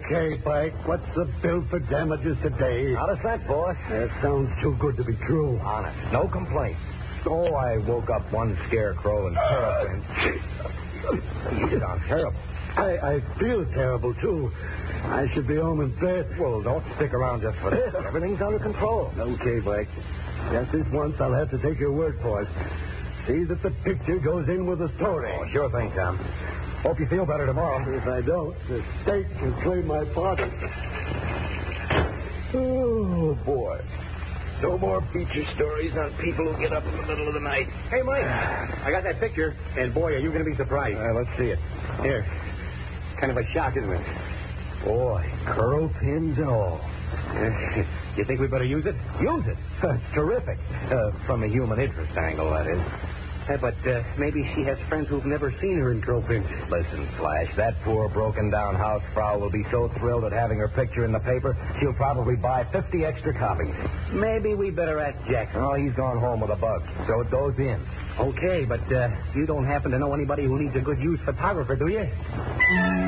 Okay, Pike. What's the bill for damages today? Not a cent, boss. That sounds too good to be true. Honest. No complaints. Oh, I woke up one scarecrow and terrapin. You sound terrible. I feel terrible, too. I should be home in bed. Well, don't stick around just for this. Everything's under control. Okay, Pike. Just this once, I'll have to take your word for it. See that the picture goes in with the story. Oh, sure thing, Tom. Hope you feel better tomorrow. If I don't, the state can claim my pardon. Oh, boy. No more feature stories on people who get up in the middle of the night. Hey, Mike, I got that picture, and boy, are you going to be surprised. Let's see it. Here. Kind of a shock, isn't it? Boy, curl pins and all. You think we better use it? Use it? It's terrific. From a human interest angle, that is. But maybe she has friends who've never seen her in curl pins. Listen, Flash, that poor broken-down housefrau will be so thrilled at having her picture in the paper, she'll probably buy 50 extra copies. Maybe we better ask Jackson. Oh, he's gone home with a bug, so it goes in. Okay, but you don't happen to know anybody who needs a good used photographer, do you?